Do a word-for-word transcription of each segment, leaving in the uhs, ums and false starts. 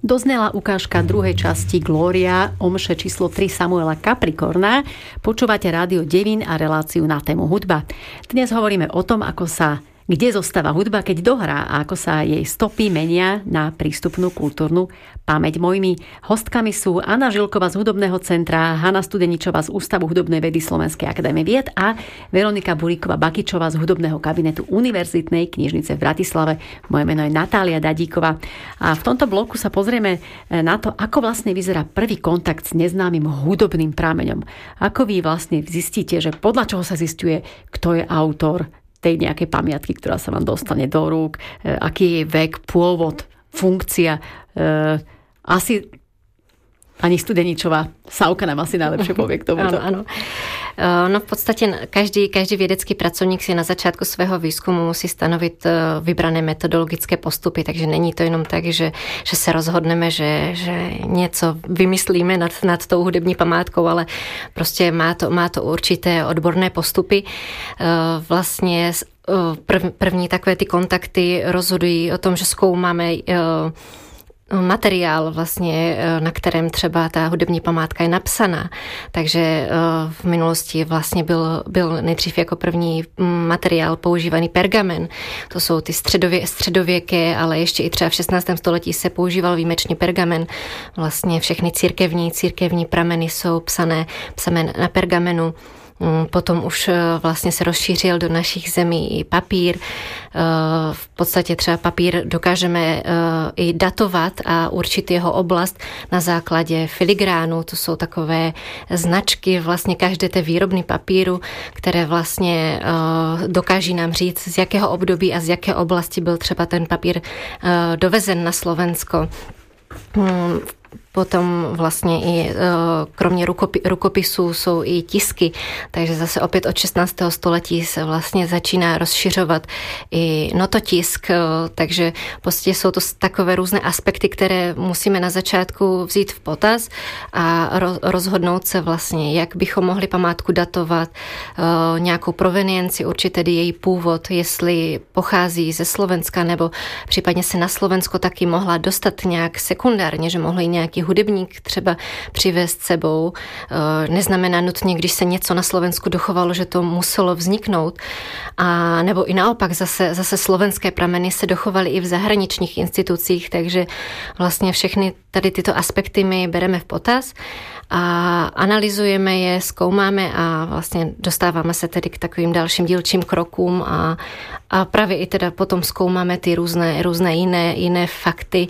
Doznela ukážka druhej časti Glória, omše číslo tri Samuela Capricorna. Počúvate Rádio Devín a reláciu na tému hudba. Dnes hovoríme o tom, ako sa kde zostáva hudba, keď dohrá a ako sa jej stopy menia na prístupnú kultúrnu pamäť. Mojimi hostkami sú Anna Žilková z Hudobného centra, Hana Studeničová z Ústavu hudobnej vedy Slovenskej akadémie vied a Veronika Buríková-Bakičová z Hudobného kabinetu Univerzitnej knižnice v Bratislave. Moje meno je Natália Dadíková. A v tomto bloku sa pozrieme na to, ako vlastne vyzerá prvý kontakt s neznámym hudobným prameňom. Ako vy vlastne zistíte, že podľa čoho sa zisťuje, kto je autor tej nejakej pamiatky, ktorá sa vám dostane do rúk, e, aký je vek, pôvod, funkcia. E, asi pani Studeničová, Savka nám asi najlepšie povie k tomuto. Áno, áno. No v podstate každý, každý vědecký pracovník si na začátku svého výzkumu musí stanovit vybrané metodologické postupy, takže není to jenom tak, že, že se rozhodneme, že, že něco vymyslíme nad, nad tou hudební památkou, ale prostě má to, má to určité odborné postupy. Vlastně prv, první takové ty kontakty rozhodují o tom, že zkoumáme materiál vlastně, na kterém třeba ta hudební památka je napsaná. Takže v minulosti vlastně byl, byl nejdřív jako první materiál používaný pergamen. To jsou ty středově, středověké, ale ještě i třeba v šestnáctém století se používal výjimečně pergamen. Vlastně všechny církevní, církevní prameny jsou psané, psané na pergamenu. Potom už vlastně se rozšířil do našich zemí i papír. V podstatě třeba papír dokážeme i datovat a určit jeho oblast na základě filigránu. To jsou takové značky vlastně každé té výrobny papíru, které vlastně dokáží nám říct, z jakého období a z jaké oblasti byl třeba ten papír dovezen na Slovensko. Potom vlastně i kromě rukopisů jsou i tisky, takže zase opět od šestnáctého století se vlastně začíná rozšiřovat i nototisk, takže prostě jsou to takové různé aspekty, které musíme na začátku vzít v potaz a rozhodnout se vlastně, jak bychom mohli památku datovat, nějakou provenienci, určitě tedy její původ, jestli pochází ze Slovenska, nebo případně se na Slovensko taky mohla dostat nějak sekundárně, že mohl i nějaký hudebník třeba přivést sebou. Neznamená nutně, když se něco na Slovensku dochovalo, že to muselo vzniknout. A nebo i naopak zase, zase slovenské prameny se dochovaly i v zahraničních institucích, takže vlastně všechny tady tyto aspekty my bereme v potaz a analyzujeme je, zkoumáme a vlastně dostáváme se tedy k takovým dalším dílčím krokům a, a právě i teda potom zkoumáme ty různé, různé jiné, jiné fakty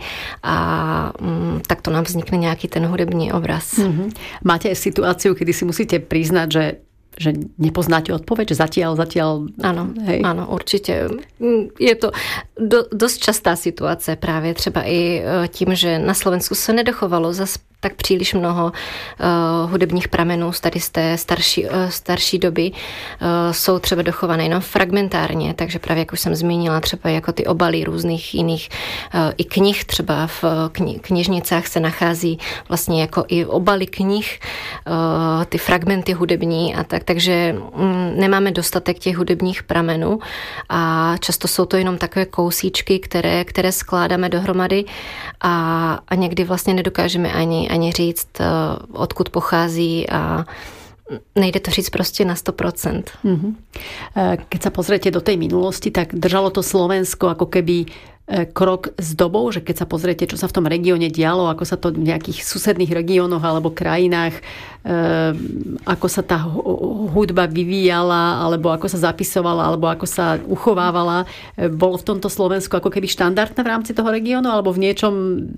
a mm, tak to nám vznikne nějaký ten hudební obraz. Mm-hmm. Máte situáciu, kedy si musíte priznať, že že nepoznáte odpoveď, že zatiaľ, zatiaľ... Ano, hej. Ano, určitě. Je to do, dost častá situace právě třeba i tím, že na Slovensku se nedochovalo zas tak příliš mnoho uh, hudebních pramenů z tady z té starší, uh, starší doby. Uh, jsou třeba dochované jenom fragmentárně, takže právě, jak už jsem zmínila, třeba jako ty obaly různých jiných uh, i knih, třeba v kni- knižnicách se nachází vlastně jako i obaly knih, uh, ty fragmenty hudební a tak, takže um, nemáme dostatek těch hudebních pramenů a často jsou to jenom takové kousíčky, které, které skládáme dohromady a, a někdy vlastně nedokážeme ani ani říct, odkud pochází a nejde to říct prostě na sto procent. Mm-hmm. Keď sa pozriete do tej minulosti, tak držalo to Slovensko ako keby krok s dobou, že keď sa pozriete, čo sa v tom regióne dialo, ako sa to v nejakých susedných regiónoch alebo krajinách, ako sa tá hudba vyvíjala, alebo ako sa zapisovala, alebo ako sa uchovávala, bolo v tomto Slovensku ako keby štandardné v rámci toho regiónu, alebo v niečom...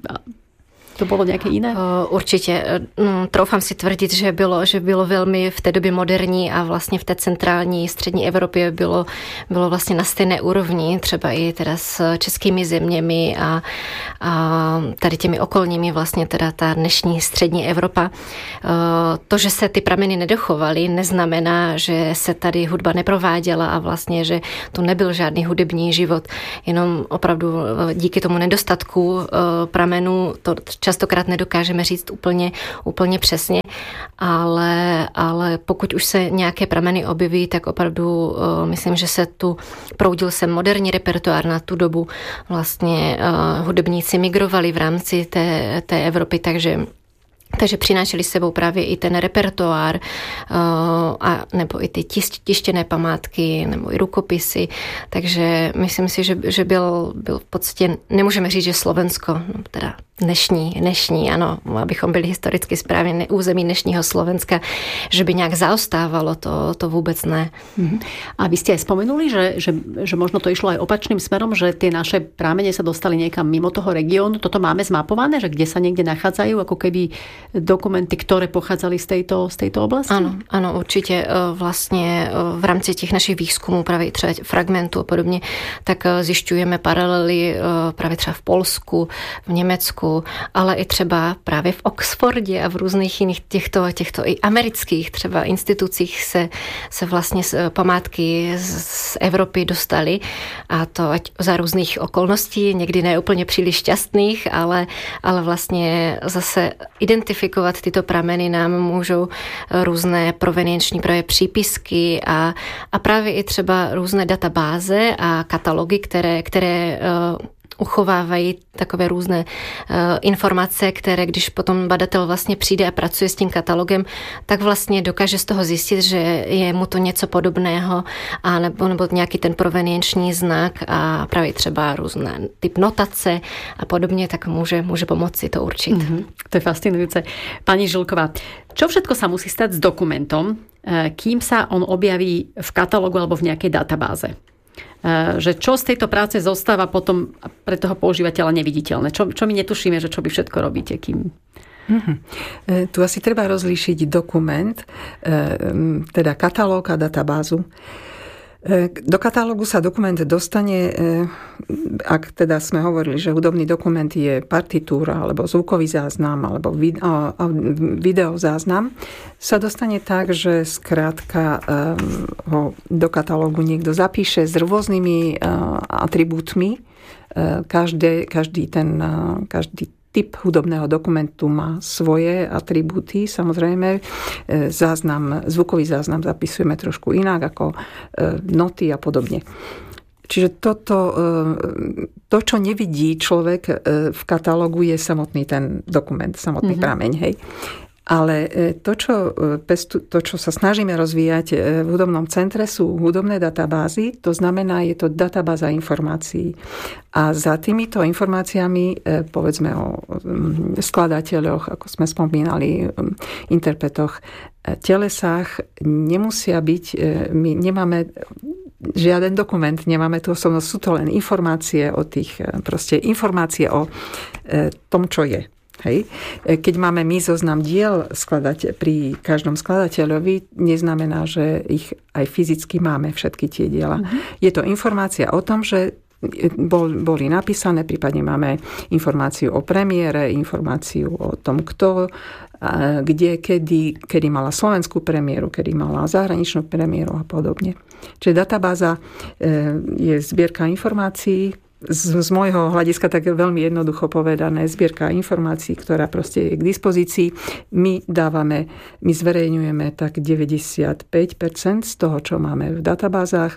To bylo nějaké jiné? Určitě. Troufám si tvrdit, že bylo, že bylo velmi v té době moderní a vlastně v té centrální střední Evropě bylo, bylo vlastně na stejné úrovni, třeba i teda s českými zeměmi a, a tady těmi okolními vlastně teda ta dnešní střední Evropa. To, že se ty prameny nedochovaly, neznamená, že se tady hudba neprováděla a vlastně, že to nebyl žádný hudební život, jenom opravdu díky tomu nedostatku pramenů to častokrát nedokážeme říct úplně, úplně přesně, ale, ale pokud už se nějaké prameny objeví, tak opravdu myslím, že se tu proudil sem moderní repertoár na tu dobu. Vlastně hudebníci migrovali v rámci té, té Evropy, takže Takže přinášeli s sebou právě i ten repertoár a nebo i ty tištěné památky nebo i rukopisy. Takže myslím si, že, že byl, byl v podstatě, nemůžeme říct, že Slovensko, no teda dnešní, dnešní, ano, abychom byli historicky správně území dnešního Slovenska, že by nějak zaostávalo, to, to vůbec ne. A vy ste aj spomenuli, že, že, že možno to išlo aj opačným smerom, že tie naše prámene sa dostali niekam mimo toho regiónu. Toto máme zmapované, že kde sa niekde nachádzajú, ako keby dokumenty, ktoré pochádzali z tejto, z tejto oblasti? Ano, ano, určitě vlastně v rámci těch našich výzkumů, právě třeba fragmentů a podobně, tak zjišťujeme paralely právě třeba v Polsku, v Německu, ale i třeba právě v Oxfordě a v různých jiných těchto, těchto i amerických třeba institucích se, se vlastně památky z Evropy dostaly, a to ať za různých okolností, někdy ne úplně příliš šťastných, ale, ale vlastně zase identifikovat tyto prameny nám můžou různé provenienční právě přípisky a, a právě i třeba různé databáze a katalogy, které, které uh, uchovávají takové různé uh, informace, které když potom badatel vlastně přijde a pracuje s tím katalogem, tak vlastně dokáže z toho zjistit, že je mu to něco podobného a nebo, nebo nějaký ten provenienční znak a právě třeba různé typ notace a podobně, tak může, může pomoci to určit. Mm-hmm. To je fascinujúce. Pani Žilková, čo všetko sa musí stať s dokumentom, kým sa on objaví v katalógu alebo v nejakej databáze? Že čo z tejto práce zostáva potom pre toho používateľa neviditeľné? Čo, čo my netušíme, že čo vy všetko robíte, kým... Mm-hmm. Tu asi treba rozlíšiť dokument, teda katalóg a databázu. Do katalógu sa dokument dostane, ak teda sme hovorili, že hudobný dokument je partitúra alebo zvukový záznam alebo video záznam, sa dostane tak, že skrátka ho do katalógu niekto zapíše s rôznymi atribútmi. Každý, každý ten každý typ hudobného dokumentu má svoje atribúty. Samozrejme, záznam, zvukový záznam zapisujeme trošku inak ako noty a podobne. Čiže toto, to, čo nevidí človek v katalógu, je samotný ten dokument, samotný mm-hmm. prameň. Hej. Ale to čo, to, čo sa snažíme rozvíjať v hudobnom centre, sú hudobné databázy. To znamená, je to databáza informácií. A za týmito informáciami, povedzme o skladateľoch, ako sme spomínali, interpretoch, telesách, nemusia byť, my nemáme žiaden dokument, nemáme tu osobnosť, sú to len informácie o tých, proste informácie o tom, čo je. Hej. Keď máme my zoznam diel skladať pri každom skladateľovi, neznamená, že ich aj fyzicky máme všetky tie diela. Mm-hmm. Je to informácia o tom, že bol, boli napísané, prípadne máme informáciu o premiére, informáciu o tom, kto, kde, kedy, kedy mala slovenskú premiéru, kedy mala zahraničnú premiéru a podobne. Čiže databáza je zbierka informácií, Z, z môjho hľadiska tak veľmi jednoducho povedané, zbierka informácií, ktorá proste je k dispozícii. My dávame, my zverejňujeme tak deväťdesiatpäť percent z toho, čo máme v databázach.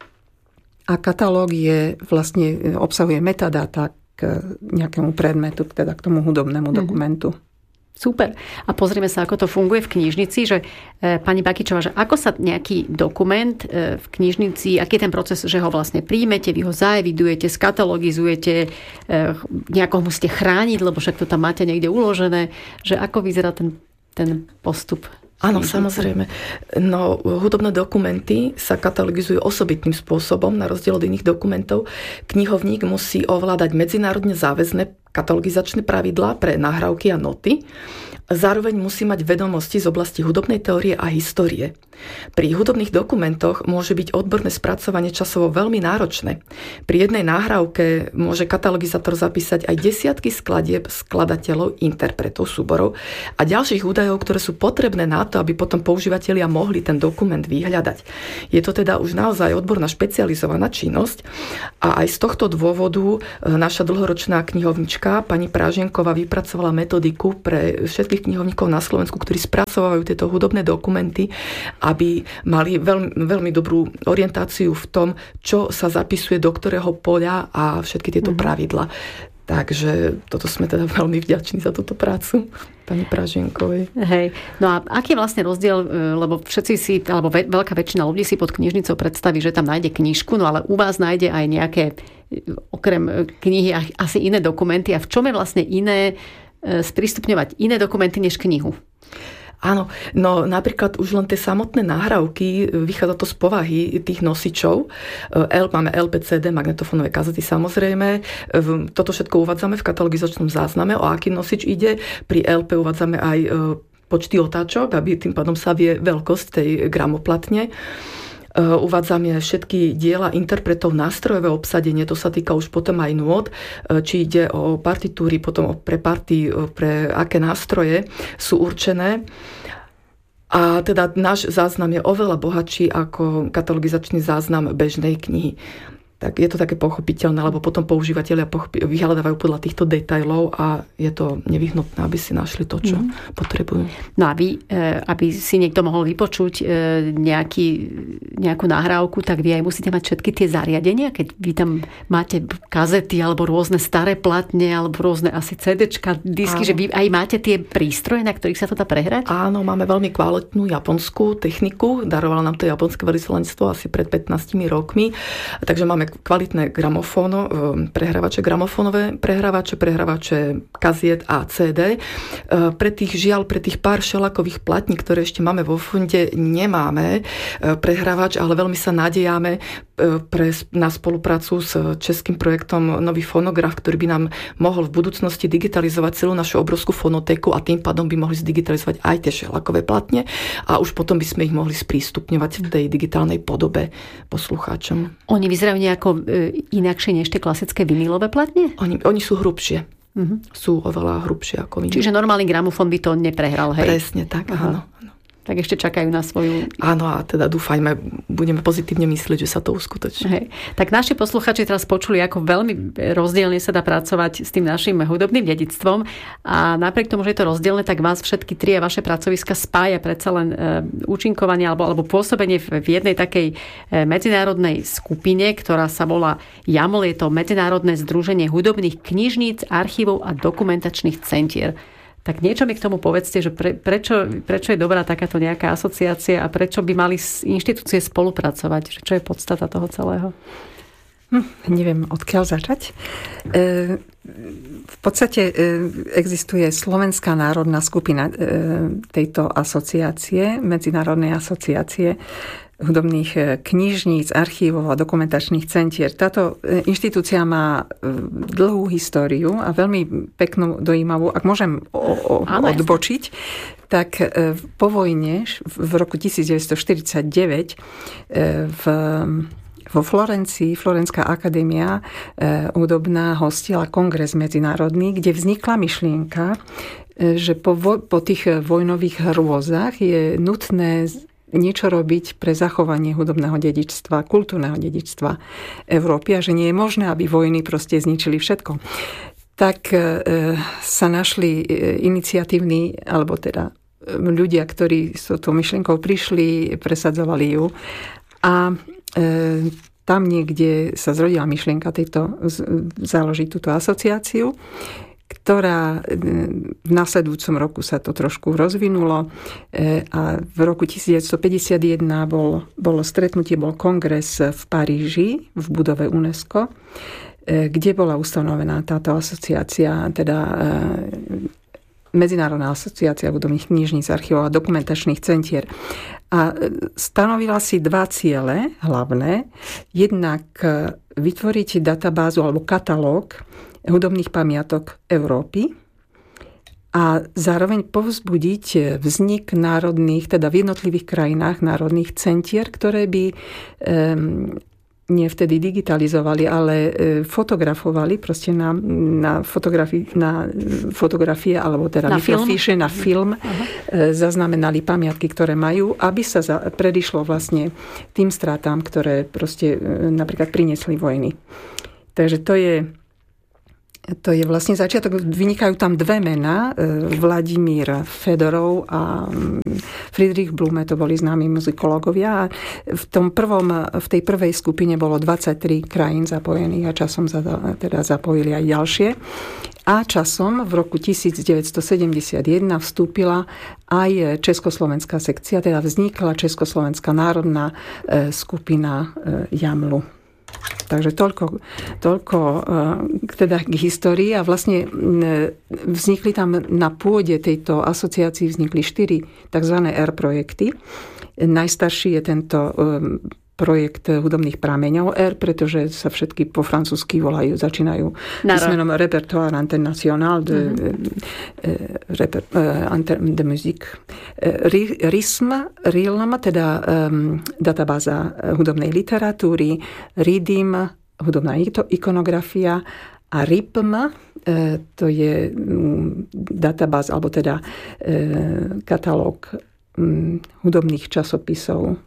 A katalóg je vlastne, obsahuje metadáta k nejakému predmetu, teda k tomu hudobnému mm-hmm. dokumentu. Super. A pozrieme sa, ako to funguje v knižnici, že e, pani Bakičová, že ako sa nejaký dokument e, v knižnici, aký je ten proces, že ho vlastne príjmete, vy ho zaevidujete, skatalogizujete, e, nejako ho musíte chrániť, lebo však to tam máte niekde uložené, že ako vyzerá ten, ten postup? Áno, samozrejme. No, hudobné dokumenty sa katalogizujú osobitným spôsobom, na rozdiel od iných dokumentov. Knihovník musí ovládať medzinárodne záväzné katalogizačné pravidlá pre nahrávky a noty. Zároveň musí mať vedomosti z oblasti hudobnej teórie a histórie. Pri hudobných dokumentoch môže byť odborné spracovanie časovo veľmi náročné. Pri jednej nahrávke môže katalogizátor zapísať aj desiatky skladieb skladateľov, interpretov, súborov a ďalších údajov, ktoré sú potrebné na to, aby potom používatelia mohli ten dokument vyhľadať. Je to teda už naozaj odborná špecializovaná činnosť a aj z tohto dôvodu naša dlhoročná knihovnička knihovníčka, pani Práženková, vypracovala metodiku pre všetkých knihovníkov na Slovensku, ktorí spracovajú tieto hudobné dokumenty, aby mali veľmi, veľmi dobrú orientáciu v tom, čo sa zapisuje do ktorého poľa a všetky tieto mm-hmm. pravidla. Takže toto sme teda veľmi vďační za túto prácu pani Práženkovej. Hej. No a aký je vlastne rozdiel, lebo všetci si, alebo veľká väčšina ľudí si pod knižnicou predstaví, že tam nájde knižku, no ale u vás nájde aj nejaké, okrem knihy, asi iné dokumenty. A v čom je vlastne iné sprístupňovať iné dokumenty než knihu? Áno, no napríklad už len tie samotné nahrávky, vychádza to z povahy tých nosičov. L, máme el pé, cé dé, magnetofónové kazety samozrejme. Toto všetko uvádzame v katalogizačnom zázname, o aký nosič ide. Pri el pé uvádzame aj počty otáčok, aby tým pádom sa vie veľkosť tej gramoplatne. Uvádzame všetky diela interpretov, nástrojové obsadenie, to sa týka už potom aj nôt, či ide o partitúry, potom pre party, pre aké nástroje sú určené. A teda náš záznam je oveľa bohatší ako katalogizačný záznam bežnej knihy. Tak je to také pochopiteľné, lebo potom používatelia vyhľadávajú podľa týchto detailov a je to nevyhnutné, aby si našli to, čo mm. potrebujú. No a vy, aby si niekto mohol vypočuť nejaký, nejakú nahrávku, tak vy aj musíte mať všetky tie zariadenia, keď vy tam máte kazety alebo rôzne staré platne alebo rôzne asi cédečka, disky, áno. Že vy aj máte tie prístroje, na ktorých sa to dá prehrať? Áno, máme veľmi kvalitnú japonskú techniku. Darovalo nám to japonské veľvyslanectvo asi pred pätnástimi rokmi. Takže máme kvalitné gramofóno, prehrávače gramofónové, prehrávače, prehrávače kaziet a cé dé. Pre tých žiaľ, pre tých pár šelakových platní, ktoré ešte máme vo fonde, nemáme prehrávač, ale veľmi sa nadejame pre, na spoluprácu s českým projektom Nový fonograf, ktorý by nám mohol v budúcnosti digitalizovať celú našu obrovskú fonotéku a tým pádom by mohli zdigitalizovať aj tie šelakové platne a už potom by sme ich mohli sprístupňovať v tej digitálnej podobe poslucháčom. Oni vyzerajú nejako inakšie než tie klasické vinylové platne? Oni, oni sú hrubšie. Uh-huh. Sú oveľa hrubšie ako vinyl. Čiže normálny gramofón by to neprehral, hej? Presne tak, áno. Tak ešte čakajú na svoju... Áno, a teda dúfajme, budeme pozitívne myslieť, že sa to uskutoční. Hej. Tak naši posluchači teraz počuli, ako veľmi rozdielne sa dá pracovať s tým našim hudobným dedičstvom a napriek tomu, že je to rozdielne, tak vás všetky tri a vaše pracoviska spája predsa len účinkovanie alebo, alebo pôsobenie v jednej takej medzinárodnej skupine, ktorá sa volá JAML. Je to Medzinárodné združenie hudobných knižníc, archívov a dokumentačných centier. Tak niečo mi k tomu povedzte, že pre, prečo, prečo je dobrá takáto nejaká asociácia a prečo by mali inštitúcie spolupracovať? Čo je podstata toho celého? Hm, neviem, odkiaľ začať. E, v podstate e, existuje Slovenská národná skupina e, tejto asociácie, Medzinárodnej asociácie hudobných knižníc, archívov a dokumentačných centier. Táto inštitúcia má dlhú históriu a veľmi peknú, dojímavú, ak môžem o, o, odbočiť, tak po vojne v roku devätnásťstoštyridsaťdeväť v Vo Florencii, Florenská akadémia hudobná hostila kongres medzinárodný, kde vznikla myšlienka, že po, po tých vojnových hrôzach je nutné niečo robiť pre zachovanie hudobného dedičstva, kultúrneho dedičstva Európy a že nie je možné, aby vojny proste zničili všetko. Tak e, sa našli iniciatívni, alebo teda ľudia, ktorí s tou myšlienkou prišli, presadzovali ju. A e, tam niekde sa zrodila myšlienka tejto, založiť túto asociáciu, ktorá v nasledujúcom roku sa to trošku rozvinulo a v roku devätnásťstopäťdesiatjeden bol, bolo stretnutie, bol kongres v Paríži v budove UNESCO, kde bola ustanovená táto asociácia, teda Medzinárodná asociácia hudobných knižníc, archívov a dokumentačných centier. A stanovila si dva ciele hlavné. Jednak vytvoriť databázu alebo katalóg hudobných pamiatok Európy a zároveň povzbudiť vznik národných, teda v jednotlivých krajinách národných centier, ktoré by um, nie vtedy digitalizovali, ale fotografovali proste na, na, fotografi, na fotografie alebo teda na film, na film uh-huh. zaznamenali pamiatky, ktoré majú, aby sa za, predišlo vlastne tým stratám, ktoré proste napríklad priniesli vojny. Takže to je To je vlastne začiatok. Vynikajú tam dve mená. Vladimír Fedorov a Friedrich Blume, to boli známi muzikológovia. A v, tom prvom, v tej prvej skupine bolo dvadsaťtri krajín zapojených a časom za, teda zapojili aj ďalšie. A časom v roku devätnásťsedemdesiatjeden vstúpila aj československá sekcia, teda vznikla Československá národná skupina Jamlu. Takže toľko, toľko teda k histórii a vlastne vznikli tam na pôde tejto asociácii vznikli štyri tzv. R projekty. Najstarší je tento projekt hudobných prameňov R, pretože sa všetky po francúzsky volajú, začínajú písmenom Répertoire International de, mm-hmm. de musique. R I S M, R I L M, teda um, databáza hudobnej literatúry, R I D I M, hudobná ikonografia a R I P M, to je databáza, alebo teda katalóg hudobných časopisov.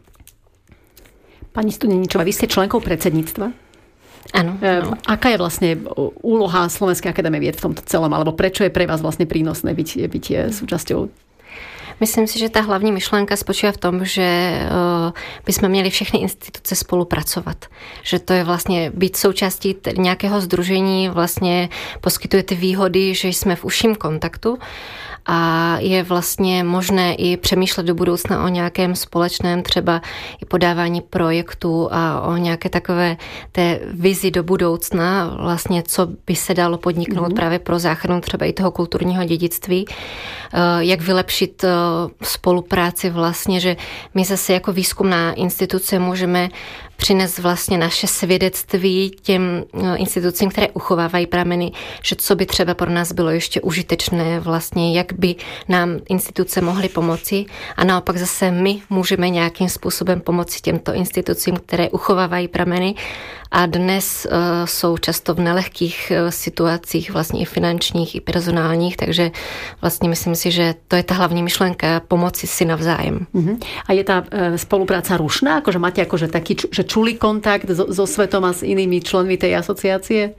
Pani Studeničová, vy ste členkou predsedníctva. Áno. No. Aká je vlastne úloha Slovenskej akadémie vied v tomto celom? Alebo prečo je pre vás vlastne prínosné byť, byť súčasťou? Myslím si, že tá hlavní myšlenka spočíva v tom, že by sme měli všechny instituce spolupracovat. Že to je vlastně být součástí nějakého sdružení, vlastně poskytuje ty výhody, že jsme v užším kontaktu a je vlastně možné i přemýšlet do budoucna o nějakém společném třeba i podávání projektu a o nějaké takové té vizi do budoucna, vlastně co by se dalo podniknout mm. právě pro záchranu třeba i toho kulturního dědictví, jak vylepšit spolupráci vlastně, že my zase jako výzkumná instituce můžeme přinést vlastně naše svědectví těm institucím, které uchovávají prameny, že co by třeba pro nás bylo ještě užitečné, vlastně jak by nám instituce mohly pomoci a naopak zase my můžeme nějakým způsobem pomoci těmto institucím, které uchovávají prameny a dnes uh, jsou často v nelehkých uh, situacích, vlastně i finančních, i personálních, takže vlastně myslím si, že to je ta hlavní myšlenka pomoci si navzájem. Uh-huh. A je tá uh, spolupráca rušná? Akože máte akože taký, že čulý kontakt so, so svetom a s inými členmi tej asociácie?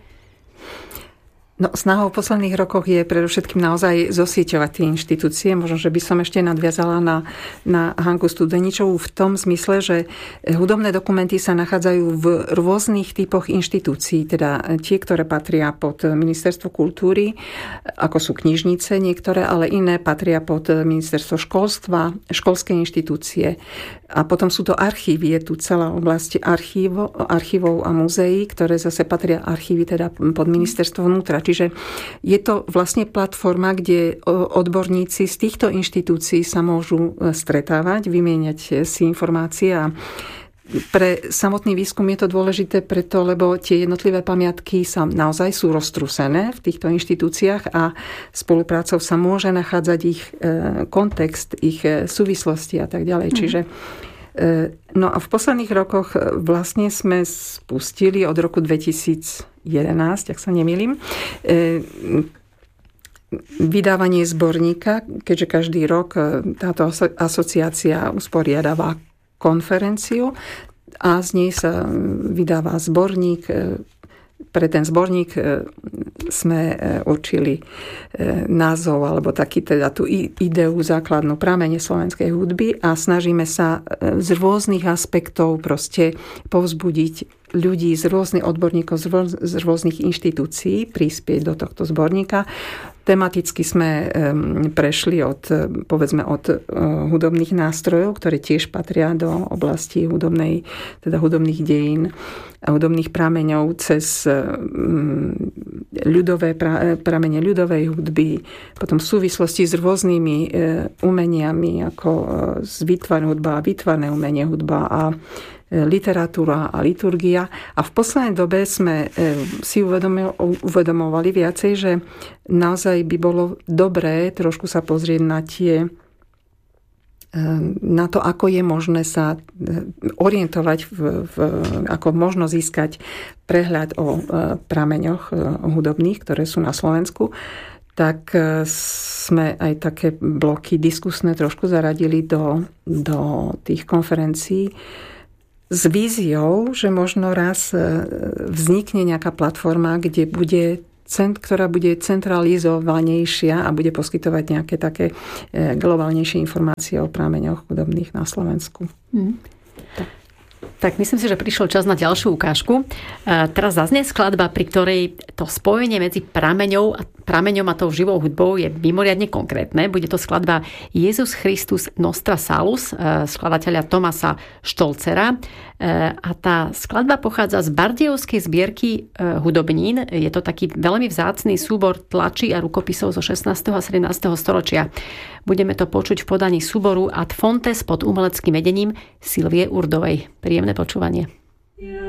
No, snahou v posledných rokoch je predovšetkým naozaj zosieťovať tie inštitúcie. Možno, že by som ešte nadviazala na, na Hanku Studeničovú v tom zmysle, že hudobné dokumenty sa nachádzajú v rôznych typoch inštitúcií, teda tie, ktoré patria pod Ministerstvo kultúry, ako sú knižnice niektoré, ale iné patria pod Ministerstvo školstva, školské inštitúcie. A potom sú to archívy, je tu celá oblasť archívo, archívov a múzeí, ktoré zase patria archívy teda pod Ministerstvo vnútra. Čiže je to vlastne platforma, kde odborníci z týchto inštitúcií sa môžu stretávať, vymieňať si informácie a pre samotný výskum je to dôležité preto, lebo tie jednotlivé pamiatky sa naozaj sú roztrúsené v týchto inštitúciách a spoluprácou sa môže nachádzať ich kontext, ich súvislosti a tak ďalej. Mm. Čiže no a v posledných rokoch vlastne sme spustili od roku dvetisícjedenásť, ak sa nemýlim, vydávanie zborníka, keďže každý rok táto asociácia usporiadáva konferenciu a z nej sa vydáva zborník. Pre ten zborník sme určili názov alebo taký teda tú ideu základnú pramene slovenskej hudby a snažíme sa z rôznych aspektov proste povzbudiť ľudí z rôznych odborníkov z rôznych inštitúcií prispieť do tohto zborníka. Tematicky sme prešli od, povedzme, od hudobných nástrojov, ktoré tiež patria do oblasti hudobnej, teda hudobných dejín a hudobných prameňov cez ľudové pramene ľudovej hudby, potom v súvislosti s rôznymi umeniami, ako z výtvarná hudba a výtvarné umenie hudba a literatúra a liturgia. A v poslednej dobe sme si uvedomovali viacej, že naozaj by bolo dobré trošku sa pozrieť na tie na to, ako je možné sa orientovať, v, v, ako možno získať prehľad o prameňoch hudobných, ktoré sú na Slovensku, tak sme aj také bloky diskusné trošku zaradili do, do tých konferencií s víziou, že možno raz vznikne nejaká platforma, kde bude ktorá bude centralizovanejšia a bude poskytovať nejaké také globálnejšie informácie o prameňoch hudobných na Slovensku. Hmm. Tak myslím si, že prišiel čas na ďalšiu ukážku. Teraz zaznie skladba, pri ktorej to spojenie medzi prameňou a prameňom a tou živou hudbou je mimoriadne konkrétne. Bude to skladba Jezus Christus Nostra Salus skladateľa Tomasa Štolcera. A tá skladba pochádza z Bardejovskej zbierky hudobnín. Je to taký veľmi vzácny súbor tlačí a rukopisov zo šestnásteho a sedemnásteho storočia. Budeme to počuť v podaní súboru Ad Fontes pod umeleckým vedením Silvie Urdovej. Príjemné počúvanie.